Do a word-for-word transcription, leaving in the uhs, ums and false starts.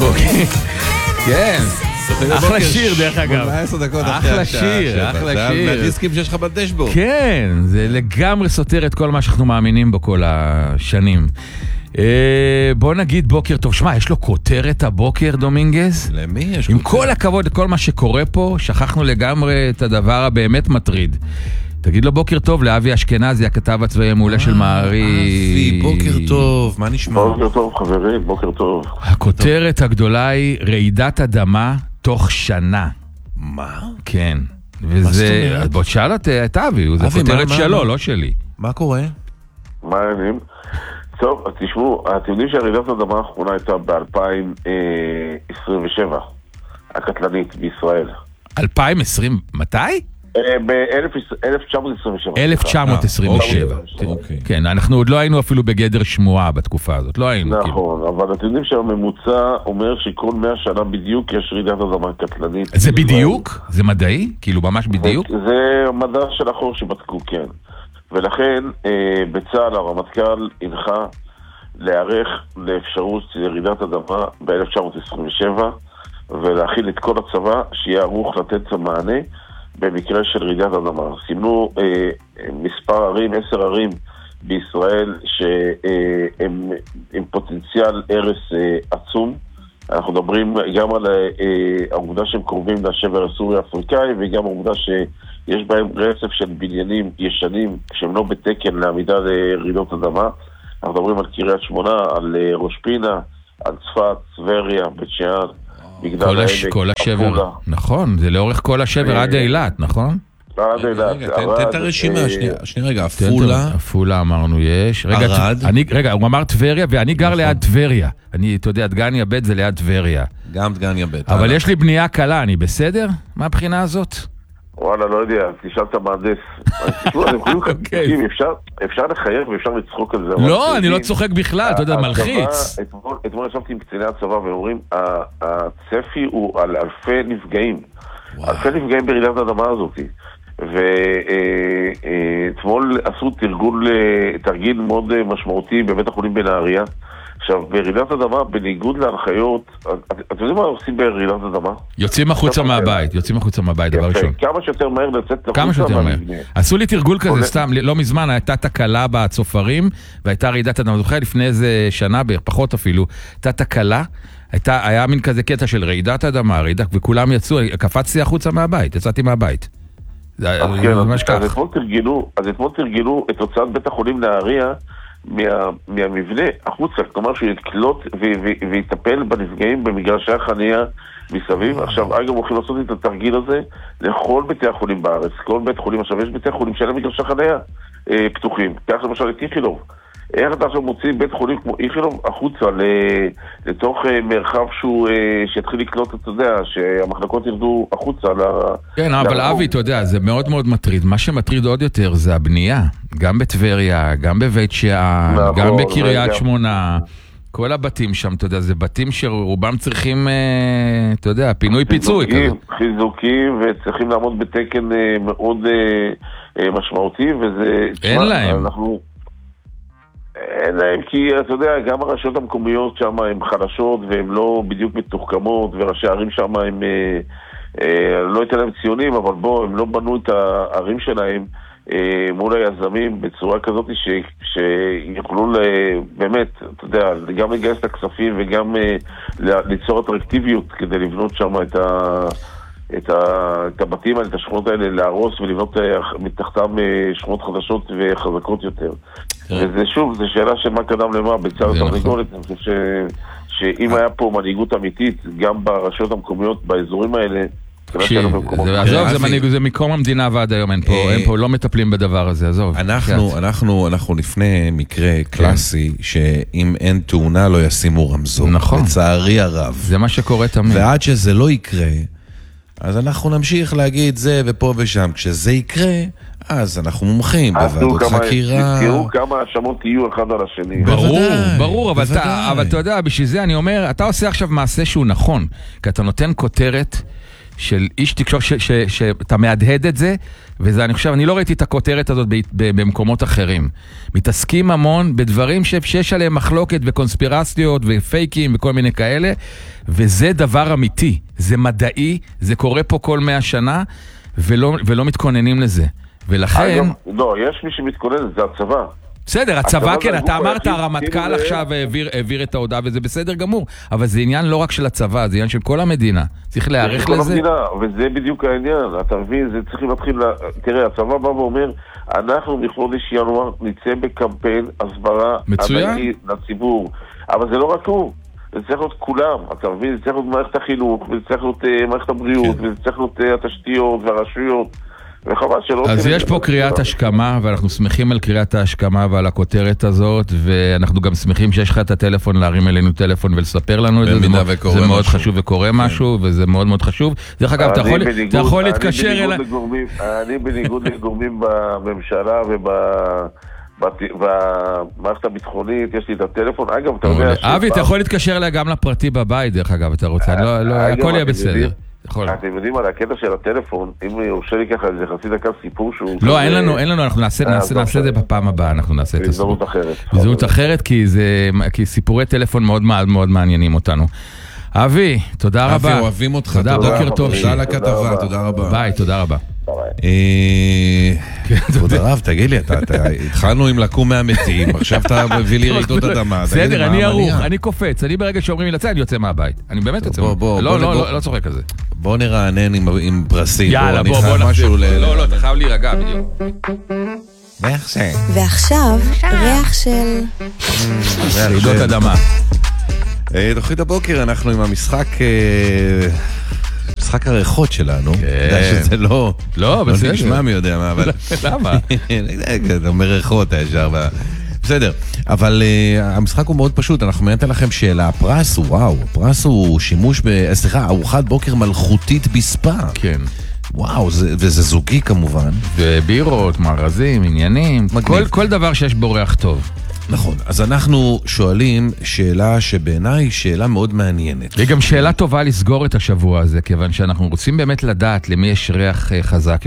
בבוקר. כן. אחלה שיר דרך אגב. שמונה עשרה דקות אחרי אחלה השעה שיר, שבע. אחלה זה שיר. מהדיסקים שיש לך בדשבורד. כן, זה לגמרי סותר את כל מה שאנחנו מאמינים בו כל השנים. בוא נגיד בוקר טוב. שמע, יש לו כותרת הבוקר, דומינגז? למי יש עם כותרת? כל הכבוד לכל מה שקורה פה, שכחנו לגמרי את הדבר הבאמת מטריד. תגיד לו בוקר טוב לאבי אשכנזי, הכתב הצבאי המעולה של מעריב. אבי, בוקר טוב, מה נשמע? בוקר טוב חברים, בוקר טוב. הכותרת הגדולה היא רעידת אדמה תוך שנה. מה? כן. זאת וזה, אומרת? בוא תשאל את את אבי, זה אבי, כותרת מה- שלו, מה- לא שלי. מה קורה? מה העניינים? טוב, אז תשמעו, אתם יודעים שהרעידת האדמה האחרונה הייתה ב-אלפיים עשרים ושבע, הקטלנית בישראל. אלפיים ועשרים, מתי? ב-אלף תשע מאות עשרים ושבע. אלף תשע מאות עשרים ושבע. אוקיי. כן, אנחנו עוד לא היינו אפילו בגדר שמועה בתקופה הזאת, לא היינו. כאילו. נכון, אבל אתם יודעים שהממוצע אומר שכל מאה שנה בדיוק יש רעידת אדמה קטלנית. זה בישראל. בדיוק? זה מדעי? כאילו ממש בדיוק? זה מדע של החור שבדקו, כן. ולכן אה, בצה"ל הרמטכ"ל הנחה להיערך לאפשרות רעידת אדמה ב-אלף תשע מאות עשרים ושבע ולהכיל את כל הצבא שיהיה ערוך לתת את המענה במקרה של רעידת אדמה. סימנו אה, מספר ערים, עשר ערים בישראל שהם עם פוטנציאל הרס אה, עצום. אנחנו מדברים גם על אה, העובדה שהם קרובים לשבר הסורי-אפריקאי וגם העובדה שיש בהם רצף של בניינים ישנים שהם לא בתקן לעמידה לרעידות אדמה. אנחנו מדברים על קריית שמונה, על אה, ראש פינה, על צפת, טבריה, בית שאן, מגדל כל הש- העמק, כל השבר, עפולה. נכון, זה לאורך כל השבר עד אילת, נכון? עד אילת, רגע, תן- ערד, תן את הרשימה, אה, שנייה, שנייה רגע, תן, עפולה, תן, עפולה אמרנו יש. רגע, ערד. ט- אני, רגע, הוא אמר טבריה ואני גר ליד טבריה. אני, אתה יודע, דגניה ב' זה ליד טבריה. גם דגניה ב'. אבל הלאה. יש לי בנייה קלה, אני בסדר? מה הבחינה הזאת? וואלה, לא יודע, תשאל את המהנדס. תשמעו, אתם יכולים אוקיי. לחכים, אפשר- אפשר לחייך ואפשר לצחוק על זה. אבל לא, אני לא אתם צוחק בכלל, אתה יודע, הצבא, מלחיץ. אתמול- אתמול ישבתי עם קציני הצבא והם אומרים, "ה- הצפי הוא על אלפי נפגעים. אלפי נפגעים ברעידת האדמה הזאת. ואתמול עשו תרגול, אה, תרגיל מאוד אה, משמעותי בבית החולים בנהריה. עכשיו, ברעידת אדמה, בניגוד להנחיות, את- אתם יודעים מה עושים ברעידת אדמה? יוצאים החוצה מהבית, יוצאים החוצה מהבית, דבר יפה, ראשון. כמה שיותר מהר לצאת כמה החוצה שיותר מהר. מהמבנה. עשו לי תרגול כזה עולה- סתם, לא מזמן, הייתה תקלה בצופרים, והייתה רעידת אדמה, זוכר לפני איזה שנה, בערך, פחות אפילו, הייתה תקלה, הייתה, היה מין כזה קטע של רעידת אדמה, רעידת, וכולם יצאו, קפצתי החוצה מהבית, יצאתי מהבית. זה אז כן, ממש אז כך. אתמול תרגלו, אז אתמול תרגלו את הוצאת בית החולים נהריה מה- מהמבנה החוצה, כלומר שהוא יקלוט ו- ו- ויטפל בנפגעים במגרשי החניה מסביב. עכשיו, אגב, הולכים לעשות את התרגיל הזה לכל בתי החולים בארץ, כל בית חולים. עכשיו, יש בתי חולים שאין להם מגרשי חניה אה, פתוחים, כך למשל את איכילוב. איך אתה עכשיו מוציא בית חולים כמו איכילוב החוצה ל- לתוך אה, מרחב שהוא, אה, שיתחיל לקלוט, אתה יודע, שהמחלקות ירדו החוצה ל- כן, אבל לרחוב. אבי, אתה יודע, זה מאוד מאוד מטריד. מה שמטריד עוד יותר זה הבנייה. גם בטבריה, גם בבית שאן, נכון, גם בקריית וגם- שמונה. כל הבתים שם, אתה יודע, זה בתים שרובם צריכים, אה, אתה יודע, פינוי פיצוי כזה. חיזוקים, חיזוקים, וצריכים לעמוד בתקן אה, מאוד אה, אה, משמעותי, וזה... אין תשמע, להם. אנחנו... אין להם, כי אתה יודע, גם הרשויות המקומיות שם הן חלשות, והן לא בדיוק מתוחכמות, וראשי הערים שם הם... אה, אה, לא אתן להם ציונים, אבל בוא, הם לא בנו את הערים שלהם אה, מול היזמים בצורה כזאת ש, שיוכלו ל, באמת, אתה יודע, גם לגייס את הכספים וגם אה, ליצור אטרקטיביות כדי לבנות שם את, ה, את, ה, את הבתים האלה, את השכונות האלה, להרוס ולבנות אה, מתחתם אה, שכונות חדשות וחזקות יותר. וזה שוב, זו שאלה של מה קדם למה, בצד זה התרנגולת. אני חושב ש, שאם היה פה מנהיגות אמיתית, גם ברשויות המקומיות, באזורים האלה, תקשיב, זה- עזוב, זה מנהיג, זה מקום המדינה ועד היום, אין פה, אה, אין פה, לא מטפלים בדבר הזה, עזוב. אנחנו, כן. אנחנו, אנחנו לפני מקרה קלאסי, שאם אין תאונה לא ישימו רמזור. נכון. לצערי הרב. זה מה שקורה תמיד. ועד שזה לא יקרה, אז אנחנו נמשיך להגיד זה ופה ושם. כשזה יקרה, אז אנחנו מומחים בוועדות חקירה. תזכרו כמה האשמות יהיו אחד על השני. ברור, בוודאי, ברור, אבל בוודאי. אתה, אבל אתה יודע, בשביל זה אני אומר, אתה עושה עכשיו מעשה שהוא נכון, כי אתה נותן כותרת של איש תקשורת שאתה מהדהד את זה, וזה, אני חושב, אני לא ראיתי את הכותרת הזאת במקומות אחרים. מתעסקים המון בדברים שיש עליהם מחלוקת וקונספירציות ופייקים וכל מיני כאלה, וזה דבר אמיתי, זה מדעי, זה קורה פה כל מאה שנה, ולא, ולא מתכוננים לזה. ולכן... לא, יש מי שמתכונן, זה הצבא. בסדר, הצבא כן, אתה אמרת, הרמטכ"ל עכשיו העביר את ההודעה, וזה בסדר גמור, אבל זה עניין לא רק של הצבא, זה עניין של כל המדינה. צריך להעריך לזה. המדינה, וזה בדיוק העניין, אתה מבין, זה צריכים להתחיל, תראה, הצבא בא ואומר, אנחנו מחודש ינואר נצא בקמפיין הסברה ענקי לציבור, אבל זה לא רק הוא, זה צריך להיות כולם, אתה מבין, זה צריך להיות מערכת החינוך, וזה צריך להיות מערכת הבריאות, וזה צריך להיות התשתיות והרשויות. אז יש פה קריאת השכמה, ואנחנו שמחים על קריאת ההשכמה ועל הכותרת הזאת, ואנחנו גם שמחים שיש לך את הטלפון, להרים אלינו טלפון ולספר לנו את זה. זה מאוד חשוב וקורה משהו, וזה מאוד מאוד חשוב. דרך אגב, אתה יכול להתקשר אליי. אני בניגוד לגורמים בממשלה ובמערכת הביטחונית, יש לי את הטלפון. אגב, אתה יודע... אבי, אתה יכול להתקשר אליי גם לפרטי בבית, דרך אגב, אתה רוצה. הכל יהיה בסדר. אתם יודעים על הקטע של הטלפון, אם יורשה לי ככה, זה חצי דקה סיפור שהוא... לא, אין לנו, אין לנו, אנחנו נעשה את זה בפעם הבאה, אנחנו נעשה את זה. בזהות אחרת. בזהות אחרת, כי סיפורי טלפון מאוד מאוד מעניינים אותנו. אבי, תודה רבה. אבי, אוהבים אותך. תודה, בוקר טוב. תודה על הכתבה, תודה רבה. ביי, תודה רבה. כבוד הרב, תגיד לי, התחלנו עם לקום מהמתים, עכשיו אתה מביא לי רעידות אדמה. בסדר, אני ערוך, אני קופץ, אני ברגע שאומרים לי לצאת, אני יוצא מהבית. אני באמת יוצא מהבית. לא, לא, לא צוחק על זה. בוא נרענן עם ברסים. יאללה, בוא, בוא נחזיר. לא, לא, אתה חייב להירגע, בדיוק. ועכשיו. ועכשיו, ריח של... רעידות אדמה. תוכנית הבוקר, אנחנו עם המשחק... משחק הריחות שלנו. כן. שזה לא... לא, בסדר. לא נשמע מי יודע מה, אבל... למה? אתה אומר ריחות הישר. בסדר, אבל uh, המשחק הוא מאוד פשוט, אנחנו מעניין לכם שאלה, הפרס הוא, וואו, הפרס הוא שימוש ב... סליחה, ארוחת בוקר מלכותית בספה. כן. וואו, זה, וזה זוגי כמובן. ובירות, מארזים, עניינים, כל, כל דבר שיש בו ריח טוב. נכון, אז אנחנו שואלים שאלה שבעיניי היא שאלה מאוד מעניינת. היא גם שאלה טובה לסגור את השבוע הזה, כיוון שאנחנו רוצים באמת לדעת למי יש ריח חזק